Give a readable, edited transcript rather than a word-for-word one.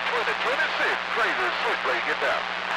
Swing at 26. Crazy, switch blade, get down.